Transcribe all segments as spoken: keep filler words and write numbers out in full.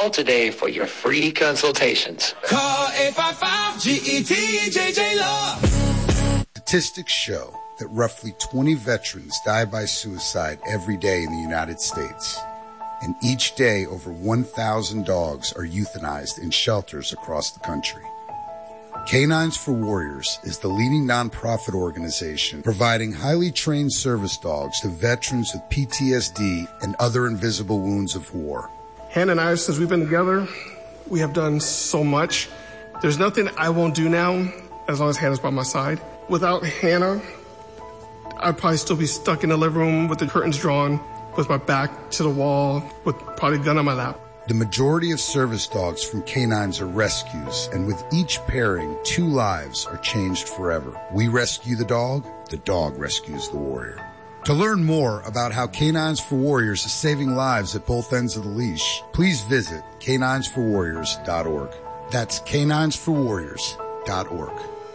Call today for your free consultations. Call eight five five G E T J J Love. Statistics show that roughly twenty veterans die by suicide every day in the United States. And each day, over one thousand dogs are euthanized in shelters across the country. Canines for Warriors is the leading nonprofit organization providing highly trained service dogs to veterans with P T S D and other invisible wounds of war. Hannah and I, since we've been together, we have done so much. There's nothing I won't do now as long as Hannah's by my side. Without Hannah, I'd probably still be stuck in the living room with the curtains drawn, with my back to the wall, with probably a gun on my lap. The majority of service dogs from Canines are rescues, and with each pairing, two lives are changed forever. We rescue the dog, the dog rescues the warrior. To learn more about how Canines for Warriors is saving lives at both ends of the leash, please visit canines for warriors dot org. That's canines for warriors dot org.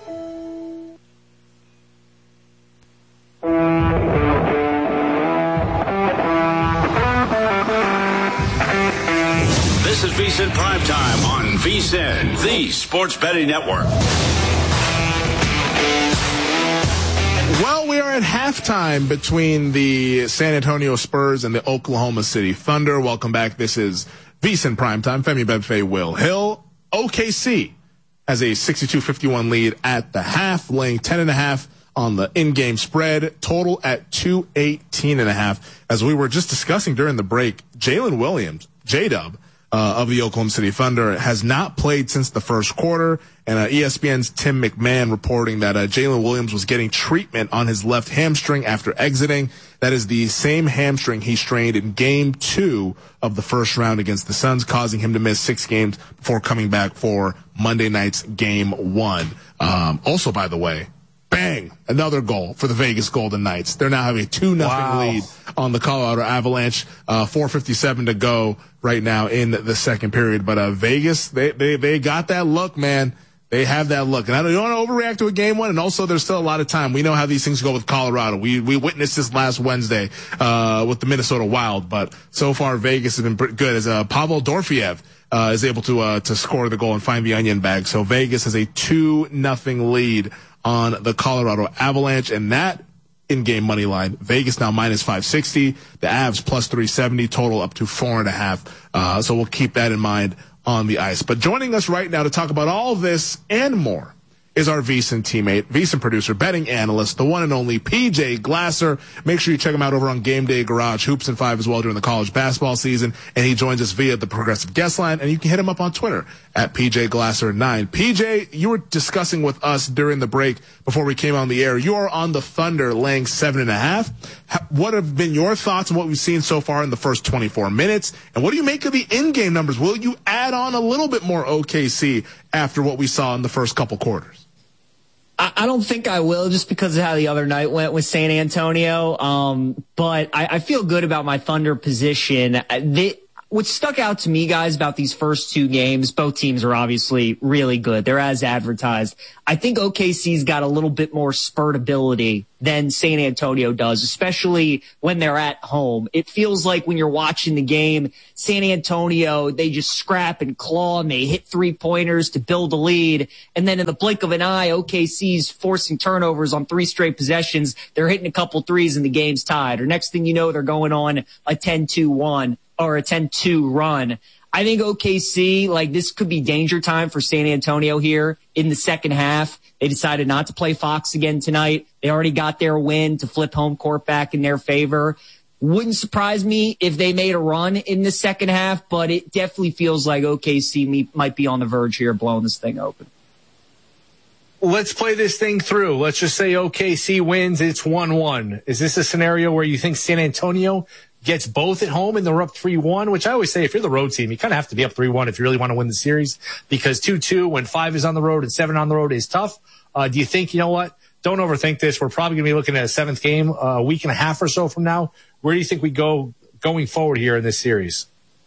This is VSiN Primetime on VSiN, the Sports Betting Network. Well, we are at halftime between the San Antonio Spurs and the Oklahoma City Thunder. Welcome back. This is VSiN Primetime. Femi Bedfe, Will Hill. O K C has a sixty-two fifty-one lead at the half, laying ten and a half on the in-game spread, total at two eighteen and a half. As we were just discussing during the break, Jalen Williams, J-Dub, Uh, of the Oklahoma City Thunder, has not played since the first quarter, and uh, E S P N's Tim McMahon reporting that uh, Jalen Williams was getting treatment on his left hamstring after exiting. That is the same hamstring he strained in game two of the first round against the Suns, causing him to miss six games before coming back for Monday night's game one. Um, also, by the way, bang, another goal for the Vegas Golden Knights. They're now having a two nothing wow. lead on the Colorado Avalanche. Uh, four fifty-seven to go right now in the second period. But uh, Vegas, they, they they got that look, man. They have that look. And I don't, you don't want to overreact to a game one. And also, there's still a lot of time. We know how these things go with Colorado. We we witnessed this last Wednesday uh, with the Minnesota Wild. But so far, Vegas has been pretty good. As uh, Pavel Dorofeyev uh, is able to uh, to score the goal and find the onion bag. So Vegas has a two nothing lead on the Colorado Avalanche, and that in-game money line, Vegas now minus five sixty, the Avs plus three seventy, total up to four and a half. Uh, so we'll keep that in mind on the ice. But joining us right now to talk about all of this and more is our VSiN teammate, VSiN producer, betting analyst, the one and only P J Glasser. Make sure you check him out over on Game Day Garage, Hoops and Five as well during the college basketball season. And he joins us via the Progressive Guest Line, and you can hit him up on Twitter at P J Glasser nine. P J, you were discussing with us during the break before we came on the air. You are on the Thunder laying seven and a half. What have been your thoughts on what we've seen so far in the first twenty-four minutes? And what do you make of the in-game numbers? Will you add on a little bit more O K C after what we saw in the first couple quarters? I don't think I will, just because of how the other night went with San Antonio. Um, but I, I feel good about my Thunder position. They, what stuck out to me, guys, about these first two games, both teams are obviously really good. They're as advertised. I think O K C's got a little bit more spurt ability than San Antonio does, especially when they're at home. It feels like when you're watching the game, San Antonio, they just scrap and claw and they hit three-pointers to build a lead. And then in the blink of an eye, O K C's forcing turnovers on three straight possessions. They're hitting a couple threes and the game's tied. Or next thing you know, they're going on a ten two one or a ten two run. I think O K C, like, this could be danger time for San Antonio here in the second half. They decided not to play Fox again tonight. They already got their win to flip home court back in their favor. Wouldn't surprise me if they made a run in the second half, but it definitely feels like O K C might be on the verge here of blowing this thing open. Let's play this thing through. Let's just say O K C wins. It's one one. Is this a scenario where you think San Antonio gets both at home and they're up three one, which I always say if you're the road team, you kind of have to be up three one if you really want to win the series, because two two when five is on the road and seven on the road is tough. Uh, do you think, you know what, don't overthink this. We're probably going to be looking at a seventh game uh, a week and a half or so from now. Where do you think we go going forward here in this series?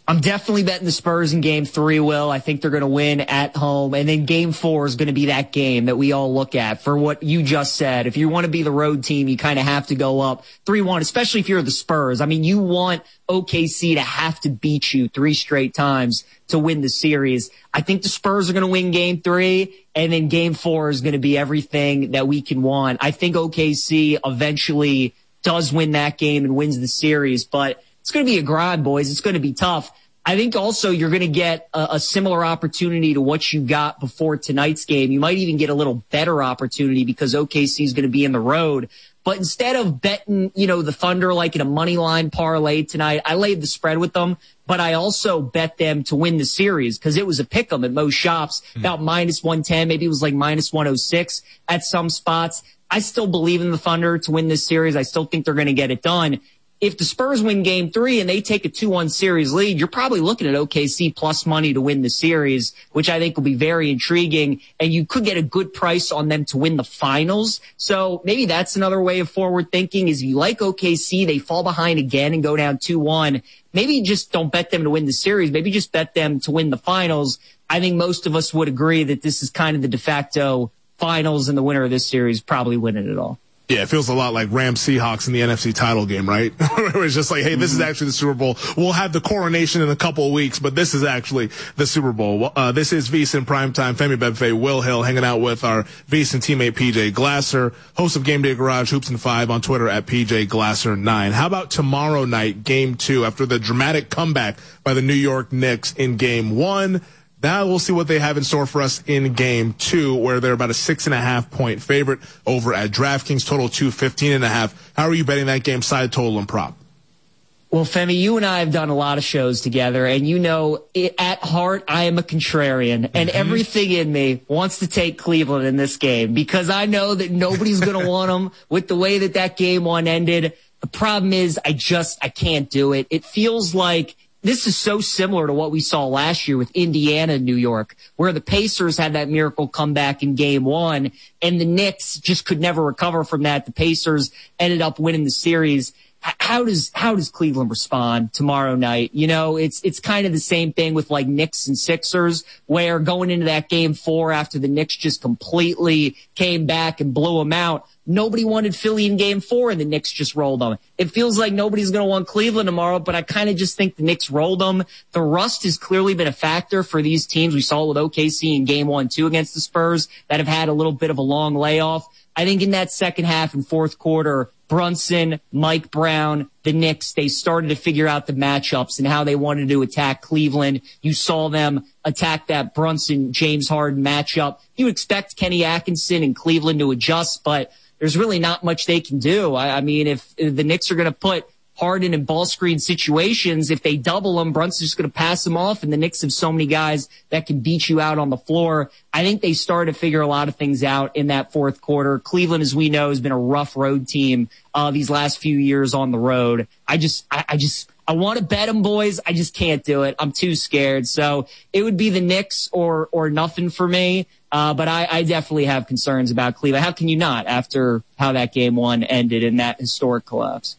I'm definitely betting the Spurs in game three, Will. I think they're going to win at home. And then game four is going to be that game that we all look at for what you just said. If you want to be the road team, you kind of have to go up three one, especially if you're the Spurs. I mean, you want O K C to have to beat you three straight times to win the series. I think the Spurs are going to win game three, and then game four is going to be everything that we can want. I think O K C eventually does win that game and wins the series, but it's going to be a grind, boys. It's going to be tough. I think also you're going to get a, a similar opportunity to what you got before tonight's game. You might even get a little better opportunity because O K C is going to be in the road. But instead of betting, you know, the Thunder like in a money line parlay tonight, I laid the spread with them, but I also bet them to win the series because it was a pick 'em at most shops, mm. about minus one ten, maybe it was like minus one oh six at some spots. I still believe in the Thunder to win this series. I still think they're going to get it done. If the Spurs win game three and they take a two one series lead, you're probably looking at O K C plus money to win the series, which I think will be very intriguing. And you could get a good price on them to win the finals. So maybe that's another way of forward thinking is if you like O K C, they fall behind again and go down two one. Maybe just don't bet them to win the series. Maybe just bet them to win the finals. I think most of us would agree that this is kind of the de facto finals, and the winner of this series probably winning it all. Yeah, it feels a lot like Rams Seahawks in the N F C title game, right? It's just like, hey, this is actually the Super Bowl. We'll have the coronation in a couple of weeks, but this is actually the Super Bowl. Uh, this is VSiN Primetime. Femi Bedfe, Will Hill, hanging out with our VSiN teammate P J Glasser, host of Game Day Garage, Hoops and Five on Twitter at P J Glasser nine. How about tomorrow night, game two, after the dramatic comeback by the New York Knicks in game one? Now we'll see what they have in store for us in game two, where they're about a six and a half point favorite over at DraftKings, total two fifteen and a half. How are you betting that game, side, total, and prop? Well, Femi, you and I have done a lot of shows together, and you know, it, at heart, I am a contrarian, and mm-hmm. everything in me wants to take Cleveland in this game because I know that nobody's going to want them with the way that that game one ended. The problem is I just, I can't do it. It feels like this is so similar to what we saw last year with Indiana and New York, where the Pacers had that miracle comeback in game one, and the Knicks just could never recover from that. The Pacers ended up winning the series. How does, how does Cleveland respond tomorrow night? You know, it's, it's kind of the same thing with like Knicks and Sixers, where going into that game four after the Knicks just completely came back and blew them out, nobody wanted Philly in game four and the Knicks just rolled them. It feels like nobody's going to want Cleveland tomorrow, but I kind of just think the Knicks rolled them. The rust has clearly been a factor for these teams. We saw it with O K C in game one, two against the Spurs that have had a little bit of a long layoff. I think in that second half and fourth quarter, Brunson, Mike Brown, the Knicks, they started to figure out the matchups and how they wanted to attack Cleveland. You saw them attack that Brunson, James Harden matchup. You expect Kenny Atkinson and Cleveland to adjust, but there's really not much they can do. I, I mean, if, if the Knicks are going to put Harden in ball screen situations, if they double them, Brunson's just going to pass them off, and the Knicks have so many guys that can beat you out on the floor. I think they started to figure a lot of things out in that fourth quarter. Cleveland, as we know, has been a rough road team uh, these last few years on the road. I just, I, I just, I want to bet them, boys. I just can't do it. I'm too scared. So it would be the Knicks or or nothing for me. Uh, but I, I definitely have concerns about Cleveland. How can you not after how that game one ended in that historic collapse?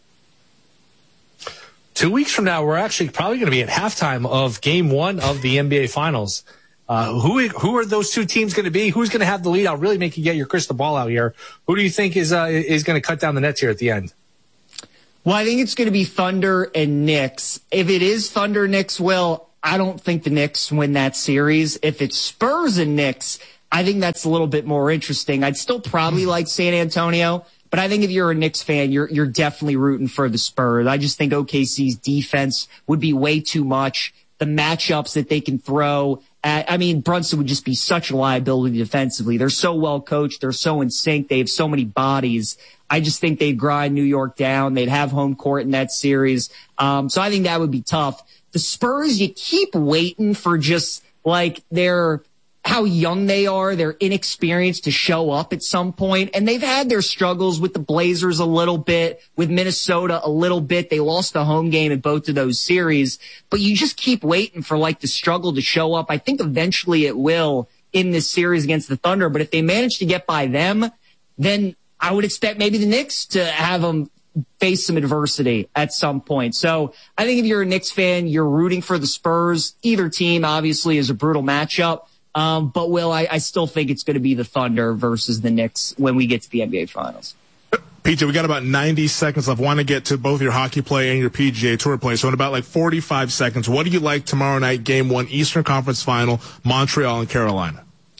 Two weeks from now, we're actually probably going to be at halftime of game one of the N B A Finals. Uh, who who are those two teams going to be? Who's going to have the lead? I'll really make you get your crystal ball out here. Who do you think is uh, is going to cut down the nets here at the end? Well, I think it's going to be Thunder and Knicks. If it is Thunder Knicks, Will, I don't think the Knicks win that series. If it's Spurs and Knicks, I think that's a little bit more interesting. I'd still probably like San Antonio. But I think if you're a Knicks fan, you're you're definitely rooting for the Spurs. I just think O K C's defense would be way too much. The matchups that they can throw at, I mean, Brunson would just be such a liability defensively. They're so well coached. They're so in sync. They have so many bodies. I just think they'd grind New York down. They'd have home court in that series. Um, so I think that would be tough. The Spurs, you keep waiting for just like their how young they are, their inexperience to show up at some point. And they've had their struggles with the Blazers a little bit, with Minnesota a little bit. They lost a home game in both of those series. But you just keep waiting for like the struggle to show up. I think eventually it will in this series against the Thunder. But if they manage to get by them, then I would expect maybe the Knicks to have them face some adversity at some point. So I think if you're a Knicks fan, you're rooting for the Spurs. Either team obviously is a brutal matchup. Um, but Will, I, I still think it's going to be the Thunder versus the Knicks when we get to the N B A Finals. P J, we got about ninety seconds left. Want to get to both your hockey play and your P G A Tour play. So in about like forty-five seconds, what do you like tomorrow night, game one, Eastern Conference Final, Montreal and Carolina?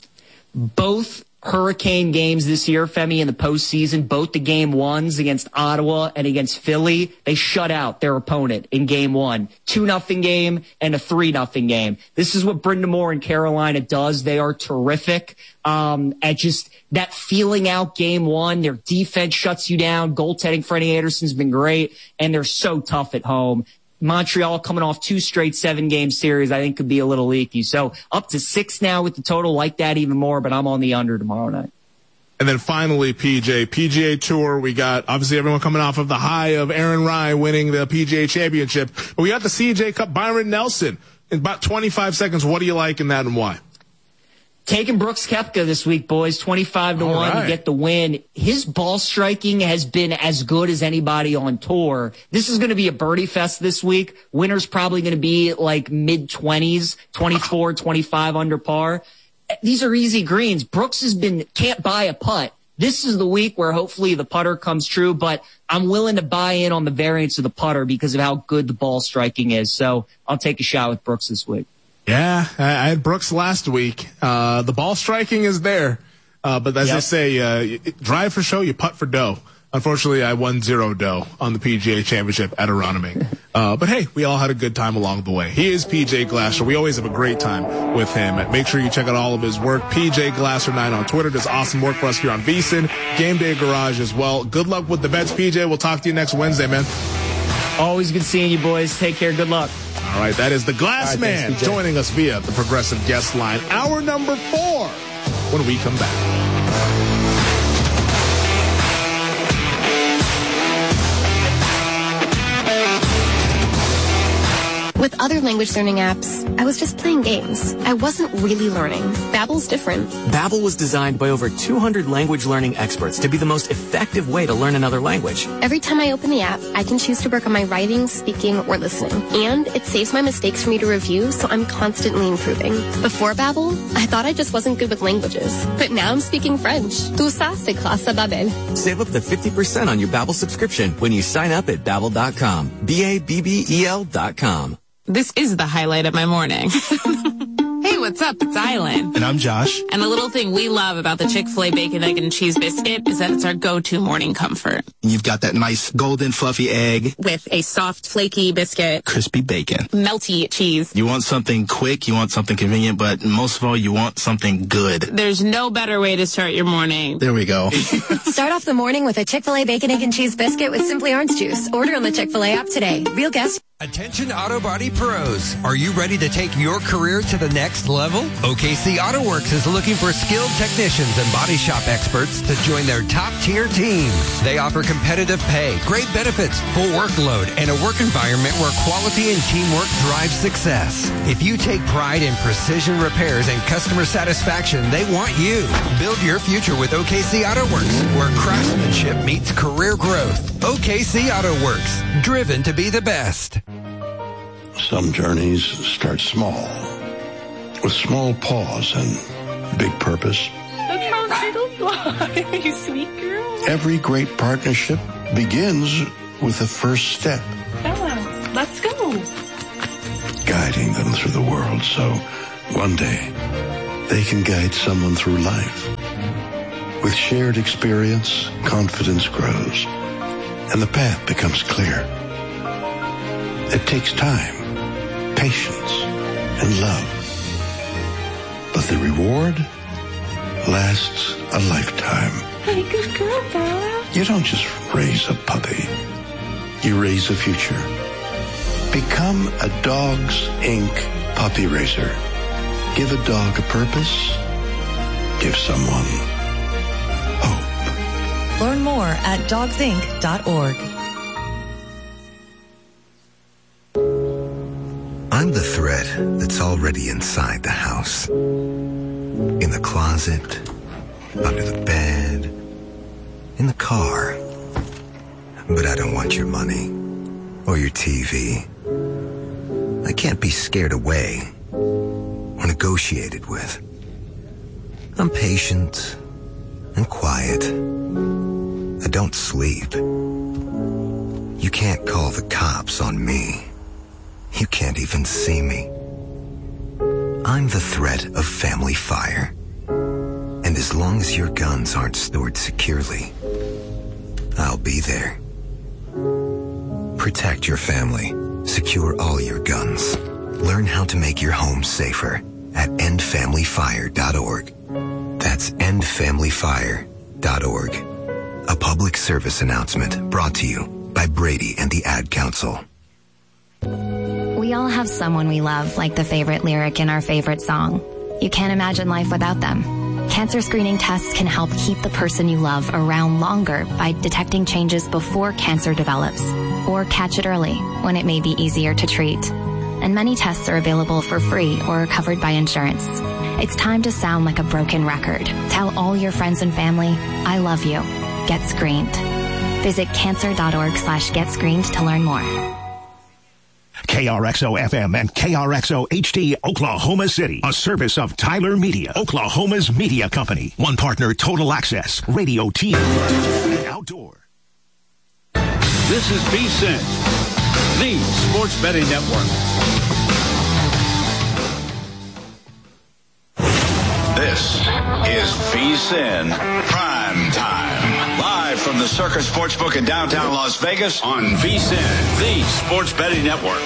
Both Hurricane games this year, Femi, in the postseason, both the game ones against Ottawa and against Philly, they shut out their opponent in game one. Two nothing game and a three nothing game. This is what Brind'Amour and Carolina does. They are terrific um, at just that feeling out game one. Their defense shuts you down. Goaltending Freddie Anderson's been great, and they're so tough at home. Montreal coming off two straight seven-game series, I think could be a little leaky. So up to six now with the total, like that even more, but I'm on the under tomorrow night. And then finally, P J, P G A Tour, we got obviously everyone coming off of the high of Aaron Rai winning the P G A Championship. But we got the C J Cup, Byron Nelson. In about twenty-five seconds, what do you like in that and why? Taking Brooks Koepka this week, boys, twenty-five to one to get the win. His ball striking has been as good as anybody on tour. This is going to be a birdie fest this week. Winner's probably going to be like mid-twenties, twenty-four, twenty-five under par. These are easy greens. Brooks has been, can't buy a putt. This is the week where hopefully the putter comes true, but I'm willing to buy in on the variance of the putter because of how good the ball striking is. So I'll take a shot with Brooks this week. Yeah, I had Brooks last week. Uh, the ball striking is there. Uh, but as yep. I say, uh, drive for show, you putt for dough. Unfortunately, I won zero dough on the P G A Championship at Aronimink. Uh, but hey, we all had a good time along the way. He is P J Glasser. We always have a great time with him. Make sure you check out all of his work. P J Glasser nine on Twitter does awesome work for us here on VSiN. Game Day Garage as well. Good luck with the bets, P J. We'll talk to you next Wednesday, man. Always good seeing you, boys. Take care. Good luck. All right, that is the Glass right, Man thanks, joining us via the Progressive Guest Line. Hour number four when we come back. With other language learning apps, I was just playing games. I wasn't really learning. Babbel's different. Babbel was designed by over two hundred language learning experts to be the most effective way to learn another language. Every time I open the app, I can choose to work on my writing, speaking, or listening. And it saves my mistakes for me to review, so I'm constantly improving. Before Babbel, I thought I just wasn't good with languages. But now I'm speaking French. Tout ça, c'est grâce à Babbel. Save up to fifty percent on your Babbel subscription when you sign up at Babbel dot com. B A B B E L dot com. This is the highlight of my morning. Hey, what's up? It's Island. And I'm Josh. And the little thing we love about the Chick-fil-A Bacon, Egg, and Cheese Biscuit is that it's our go-to morning comfort. You've got that nice golden fluffy egg. With a soft, flaky biscuit. Crispy bacon. Melty cheese. You want something quick, you want something convenient, but most of all, you want something good. There's no better way to start your morning. There we go. Start off the morning with a Chick-fil-A Bacon, Egg, and Cheese Biscuit with Simply Orange Juice. Order on the Chick-fil-A app today. Real guests. Attention Auto Body Pros. Are you ready to take your career to the next level? O K C Auto Works is looking for skilled technicians and body shop experts to join their top-tier team. They offer competitive pay, great benefits, full workload, and a work environment where quality and teamwork drive success. If you take pride in precision repairs and customer satisfaction, they want you. Build your future with O K C Auto Works, where craftsmanship meets career growth. O K C Auto Works, driven to be the best. Some journeys start small, with small pause and big purpose. Look how little fly, you sweet girl. Every great partnership begins with the first step. Bella, let's go. Guiding them through the world so one day they can guide someone through life. With shared experience, confidence grows, and the path becomes clear. It takes time, patience, and love. But the reward lasts a lifetime. Hey, good girl, Bella. You don't just raise a puppy. You raise a future. Become a Dogs Incorporated puppy raiser. Give a dog a purpose. Give someone hope. Learn more at dogs inc dot org. I'm the thread that's already inside the house. In the closet, under the bed, in the car. But I don't want your money or your T V. I can't be scared away or negotiated with. I'm patient and quiet. I don't sleep. You can't call the cops on me. You can't even see me. I'm the threat of family fire. And as long as your guns aren't stored securely, I'll be there. Protect your family. Secure all your guns. Learn how to make your home safer at end family fire dot org. That's end family fire dot org. A public service announcement brought to you by Brady and the Ad Council. We all have someone we love, like the favorite lyric in our favorite song. You can't imagine life without them. Cancer screening tests can help keep the person you love around longer by detecting changes before cancer develops, or catch it early when it may be easier to treat. And many tests are available for free or are covered by insurance. It's time to sound like a broken record. Tell all your friends and family, I love you. Get screened. Visit cancer.org slash get screened to learn more. K R X O F M and K R X O H D Oklahoma City, a service of Tyler Media, Oklahoma's media company. One partner, Total Access, radio, T V, and outdoor. This is VSiN, the Sports Betting Network. This is VSiN Prime Time. Live from the Circus Sportsbook in downtown Las Vegas on VSiN, the Sports Betting Network.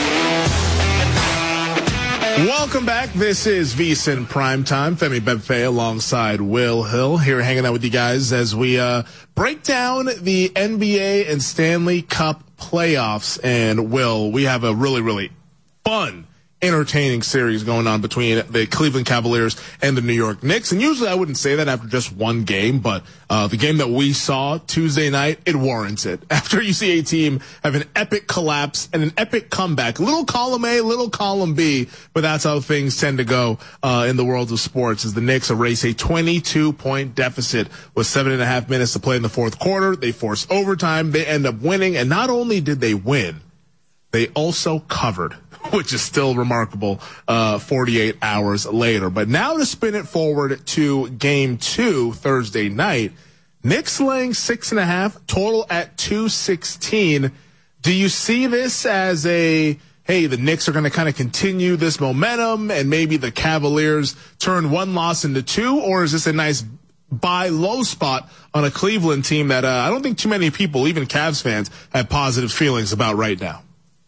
Welcome back. This is VSiN Prime Time. Femi Bedfay alongside Will Hill here hanging out with you guys as we uh, break down the N B A and Stanley Cup playoffs. And Will, we have a really, really fun, entertaining series going on between the Cleveland Cavaliers and the New York Knicks. And usually I wouldn't say that after just one game, but uh the game that we saw Tuesday night, it warrants it. After you see a team have an epic collapse and an epic comeback, little column A, little column B, but that's how things tend to go uh in the world of sports, as the Knicks erase a twenty-two point deficit with seven and a half minutes to play in the fourth quarter. They force overtime. They end up winning. And not only did they win, they also covered, which is still remarkable, uh, forty-eight hours later. But now to spin it forward to game two, Thursday night, Knicks laying six and a half, total at two sixteen. Do you see this as a, hey, the Knicks are going to kind of continue this momentum and maybe the Cavaliers turn one loss into two? Or is this a nice buy low spot on a Cleveland team that uh, I don't think too many people, even Cavs fans, have positive feelings about right now?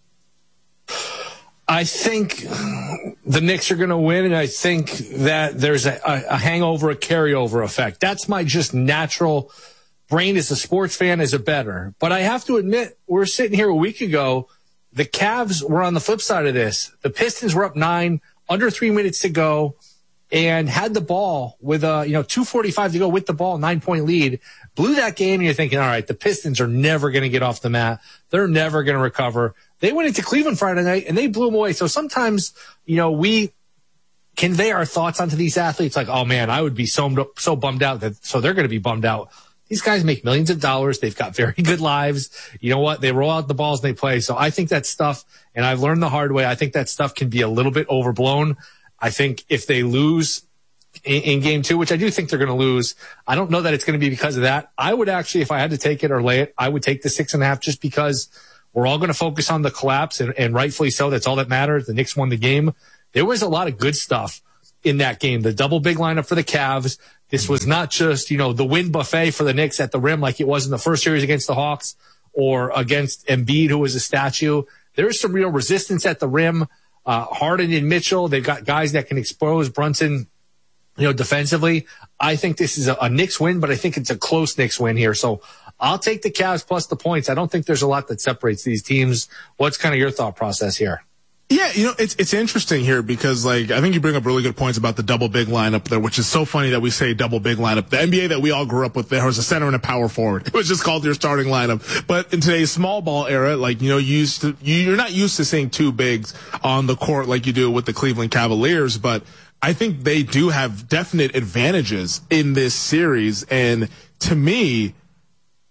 I think the Knicks are going to win, and I think that there's a, a hangover, a carryover effect. That's my just natural brain as a sports fan, as a bettor. But I have to admit, we were sitting here a week ago. The Cavs were on the flip side of this. The Pistons were up nine, under three minutes to go, and had the ball with a, you know, two forty-five to go with the ball, nine point lead. Blew that game, and you're thinking, all right, the Pistons are never going to get off the mat. They're never going to recover. They went into Cleveland Friday night and they blew them away. So sometimes, you know, we convey our thoughts onto these athletes like, oh man, I would be so, so bummed out that, so they're going to be bummed out. These guys make millions of dollars. They've got very good lives. You know what? They roll out the balls and they play. So I think that stuff, and I've learned the hard way, I think that stuff can be a little bit overblown. I think if they lose in, in game two, which I do think they're going to lose, I don't know that it's going to be because of that. I would actually, if I had to take it or lay it, I would take the six and a half just because we're all going to focus on the collapse, and, and rightfully so. That's all that matters. The Knicks won the game. There was a lot of good stuff in that game. The double big lineup for the Cavs. This was not just, you know, the win buffet for the Knicks at the rim like it was in the first series against the Hawks or against Embiid, who was a statue. There's some real resistance at the rim. Uh, Harden and Mitchell, they've got guys that can expose Brunson, you know, defensively. I think this is a, a Knicks win, but I think it's a close Knicks win here. So I'll take the Cavs plus the points. I don't think there's a lot that separates these teams. What's kind of your thought process here? Yeah, you know, it's it's interesting here because, like, I think you bring up really good points about the double big lineup there, which is so funny that we say double big lineup. The N B A that we all grew up with, there was a center and a power forward. It was just called your starting lineup. But in today's small ball era, like, you know, you used to, you're not used to seeing two bigs on the court like you do with the Cleveland Cavaliers, but I think they do have definite advantages in this series. And to me,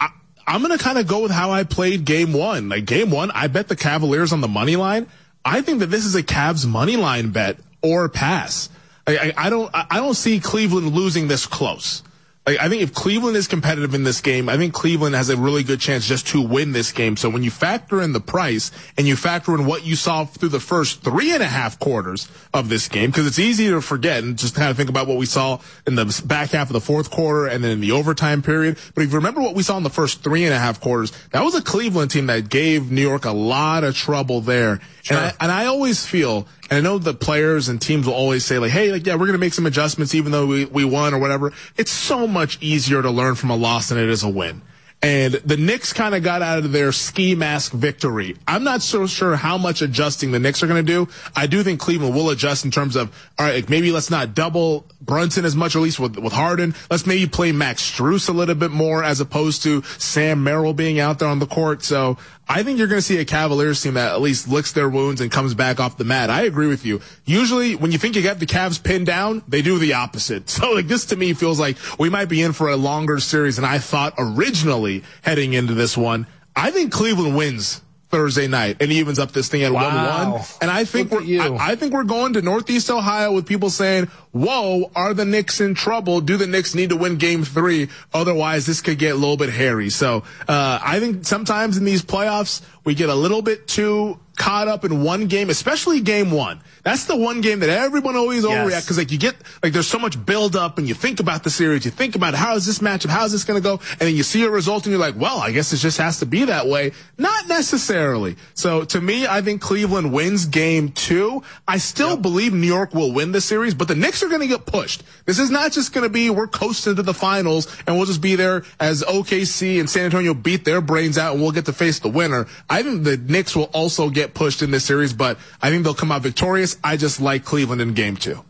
I'm going to kind of go with how I played game one. Like game one, I bet the Cavaliers on the money line. I think that this is a Cavs money line bet or pass. I, I, I don't, I don't see Cleveland losing this close. Like, I think if Cleveland is competitive in this game, I think Cleveland has a really good chance just to win this game. So when you factor in the price and you factor in what you saw through the first three and a half quarters of this game, because it's easy to forget and just kind of think about what we saw in the back half of the fourth quarter and then in the overtime period. But if you remember what we saw in the first three and a half quarters, that was a Cleveland team that gave New York a lot of trouble there. Sure. And I, and I always feel, and I know the players and teams will always say like, hey, like, yeah, we're going to make some adjustments even though we, we won or whatever. It's so much easier to learn from a loss than it is a win. And the Knicks kind of got out of their ski mask victory. I'm not so sure how much adjusting the Knicks are going to do. I do think Cleveland will adjust in terms of, all right, maybe let's not double Brunson as much, or at least with, with Harden. Let's maybe play Max Strus a little bit more as opposed to Sam Merrill being out there on the court. So I think you're going to see a Cavaliers team that at least licks their wounds and comes back off the mat. I agree with you. Usually when you think you got the Cavs pinned down, they do the opposite. So like this to me feels like we might be in for a longer series than I thought originally heading into this one. I think Cleveland wins Thursday night and evens up this thing at one one. And I think Look we're, I, I think we're going to Northeast Ohio with people saying, whoa, are the Knicks in trouble? Do the Knicks need to win game three? Otherwise, this could get a little bit hairy. So, uh, I think sometimes in these playoffs, we get a little bit too caught up in one game, especially game one. That's the one game that everyone always yes. overreact because like you get like there's so much build up and you think about the series, you think about how is this matchup, how is this going to go, and then you see a result and you're like, well, I guess it just has to be that way. Not necessarily. So to me, I think Cleveland wins game two. I still yep. believe New York will win the series, but the Knicks are going to get pushed. This is not just going to be we're coasting to the finals and we'll just be there as O K C and San Antonio beat their brains out and we'll get to face the winner. I think the Knicks will also get pushed in this series, but I think they'll come out victorious. I just like Cleveland in game two.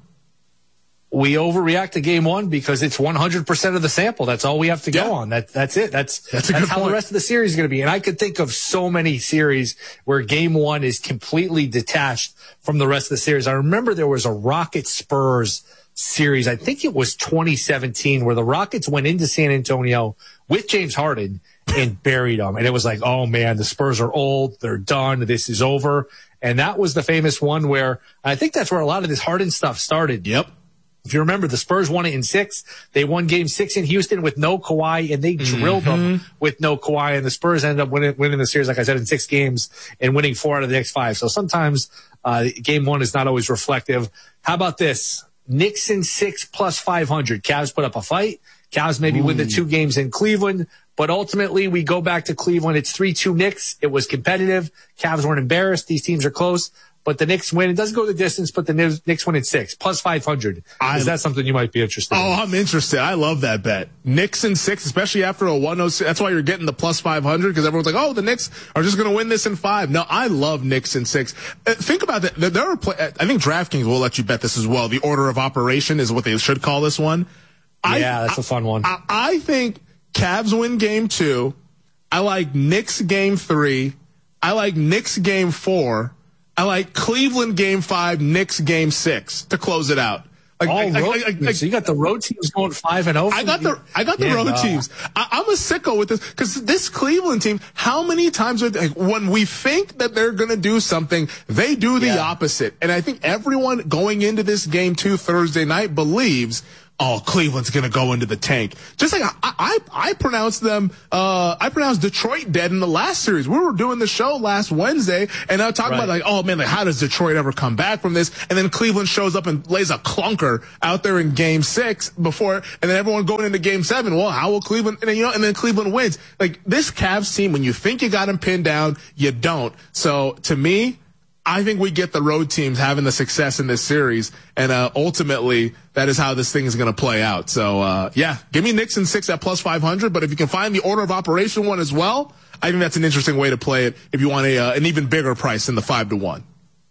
We overreact to game one because it's one hundred percent of the sample. That's all we have to yeah. go on. That, that's it. That's, that's, a that's good how point. the rest of the series is going to be. And I could think of so many series where game one is completely detached from the rest of the series. I remember there was a Rockets Spurs series. I think it was twenty seventeen where the Rockets went into San Antonio with James Harden and buried them. And it was like, oh man, the Spurs are old. They're done. This is over. And that was the famous one where I think that's where a lot of this Harden stuff started. Yep. If you remember, the Spurs won it in six. They won game six in Houston with no Kawhi, and they drilled mm-hmm. them with no Kawhi. And the Spurs ended up winning, winning the series, like I said, in six games and winning four out of the next five. So sometimes uh, game one is not always reflective. How about this? Knicks in six plus five hundred. Cavs put up a fight. Cavs maybe Ooh. win the two games in Cleveland. But ultimately, we go back to Cleveland. It's three two Knicks. It was competitive. Cavs weren't embarrassed. These teams are close. But the Knicks win. It doesn't go the distance, but the Knicks win at six. Plus five hundred. Is that something you might be interested in? Oh, I'm interested. I love that bet. Knicks in six, especially after a one oh six. That's why you're getting the plus five hundred, because everyone's like, oh, the Knicks are just going to win this in five. No, I love Knicks in six. Uh, think about that. There are play- I think DraftKings will let you bet this as well. The order of operation is what they should call this one. Yeah, I, that's a fun one. I, I think Cavs win game two. I like Knicks game three. I like Knicks game four. I like Cleveland game five, Knicks game six to close it out. Like, All I, road I, I, I, so you got the road teams going five and zero. I got the I got the yeah, road no. teams. I, I'm a sicko with this because this Cleveland team. How many times are they, like, when we think that they're going to do something, they do the yeah. opposite. And I think everyone going into this game two Thursday night believes, oh, Cleveland's going to go into the tank. Just like I, I, I pronounced them, uh, I pronounced Detroit dead in the last series. We were doing the show last Wednesday and I talked right. about like, oh man, like how does Detroit ever come back from this? And then Cleveland shows up and lays a clunker out there in game six before, and then everyone going into game seven. Well, how will Cleveland, and then, you know, and then Cleveland wins. Like this Cavs team, when you think you got them pinned down, you don't. So to me, I think we get the road teams having the success in this series, and uh, ultimately that is how this thing is going to play out. So, uh, yeah, give me Knicks in six at plus five hundred, but if you can find the order of operation one as well, I think that's an interesting way to play it if you want a uh, an even bigger price than the five to one.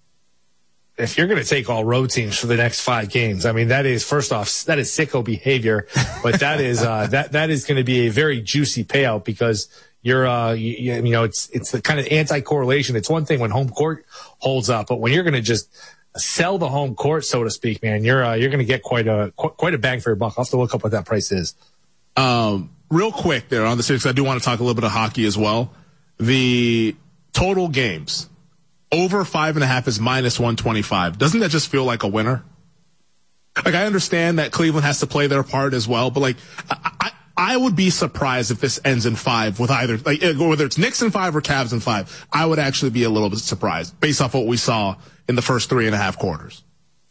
If you're going to take all road teams for the next five games, I mean, that is, first off, that is sicko behavior, but that is, uh, that, that is going to be a very juicy payout because you're, uh, you, you know, it's, it's the kind of anti-correlation. It's one thing when home court holds up, but when you're going to just sell the home court, so to speak, man, you're, uh, you're going to get quite a, qu- quite a bang for your buck. I'll have to look up what that price is. Um, real quick there on the series, I do want to talk a little bit of hockey as well. The total games over five and a half is minus one twenty-five. Doesn't that just feel like a winner? Like, I understand that Cleveland has to play their part as well, but like, I, I, I would be surprised if this ends in five with either, like, whether it's Knicks in five or Cavs in five. I would actually be a little bit surprised based off what we saw in the first three and a half quarters.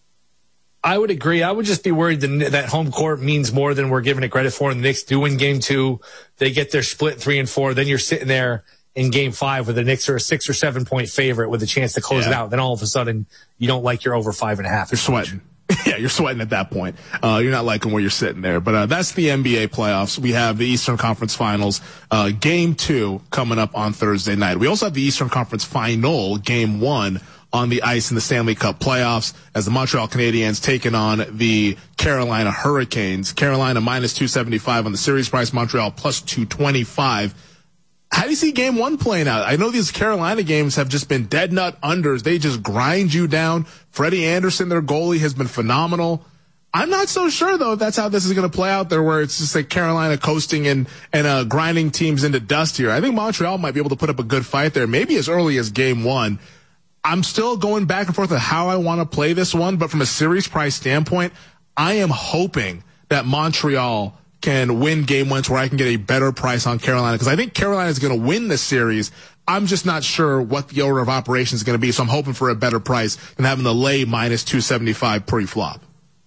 I would agree. I would just be worried that, that home court means more than we're giving it credit for. And the Knicks do win game two. They get their split three and four. Then you're sitting there in game five where the Knicks are a six or seven point favorite with a chance to close yeah. it out. Then all of a sudden you don't like your over five and a half. You're sweating. Yeah, you're sweating at that point. Uh, you're not liking where you're sitting there. But uh, that's the N B A playoffs. We have the Eastern Conference Finals, uh, game two coming up on Thursday night. We also have the Eastern Conference Final, game one, on the ice in the Stanley Cup playoffs as the Montreal Canadiens taking on the Carolina Hurricanes. Carolina minus two seventy-five on the series price, Montreal plus two twenty-five. How do you see game one playing out? I know these Carolina games have just been dead nut unders. They just grind you down. Freddie Anderson, their goalie, has been phenomenal. I'm not so sure, though, if that's how this is going to play out there, where it's just like Carolina coasting and, and uh, grinding teams into dust here. I think Montreal might be able to put up a good fight there, maybe as early as game one. I'm still going back and forth with how I want to play this one, but from a series price standpoint, I am hoping that Montreal can win game one to where I can get a better price on Carolina, because I think Carolina is going to win this series. I'm just not sure what the order of operations is going to be, so I'm hoping for a better price than having to lay minus two seventy-five pre-flop.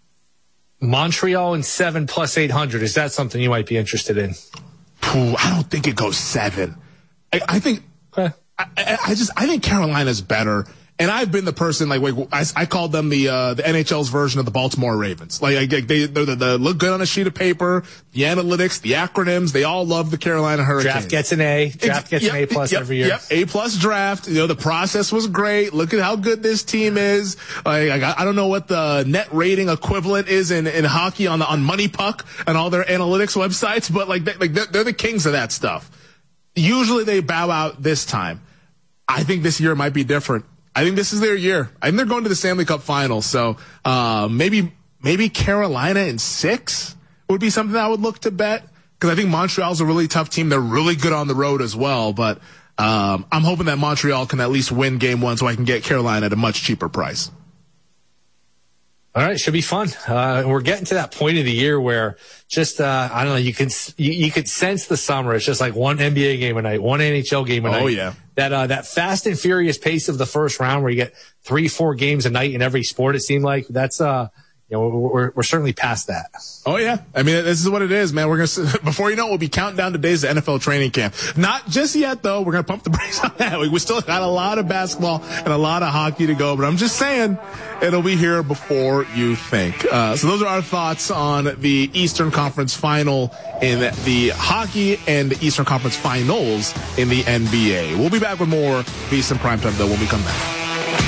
Montreal and seven plus eight hundred. Is that something you might be interested in? Ooh, I don't think it goes seven. I, I think okay. I, I just I think Carolina's better. And I've been the person, like, like I, I called them the uh, the N H L's version of the Baltimore Ravens. Like, they, they, they, they look good on a sheet of paper. The analytics, the acronyms, they all love the Carolina Hurricanes. Draft gets an A. Draft gets yep, an A plus yep, every year. Yep, A plus draft. You know, the process was great. Look at how good this team is. Like, I, I don't know what the net rating equivalent is in, in hockey on the, on Money Puck and all their analytics websites, but like, they, like they're, they're the kings of that stuff. Usually they bow out this time. I think this year might be different. I think this is their year. I think they're going to the Stanley Cup Finals. So uh, maybe maybe Carolina in six would be something I would look to bet, because I think Montreal's a really tough team. They're really good on the road as well. But um, I'm hoping that Montreal can at least win game one so I can get Carolina at a much cheaper price. All right, should be fun. Uh, we're getting to that point of the year where just, uh, I don't know, you can, you, you could sense the summer. It's just like one N B A game a night, one N H L game a night. Oh, yeah. That, uh, that fast and furious pace of the first round where you get three, four games a night in every sport, it seemed like. That's, uh, you know, we're, we're certainly past that. Oh, yeah. I mean, this is what it is, man. We're going to, before you know it, we'll be counting down the days of N F L training camp. Not just yet, though. We're going to pump the brakes on that. We still got a lot of basketball and a lot of hockey to go, but I'm just saying it'll be here before you think. Uh, so those are our thoughts on the Eastern Conference Final in the hockey and the Eastern Conference Finals in the N B A. We'll be back with more VSiN Primetime, though, when we come back.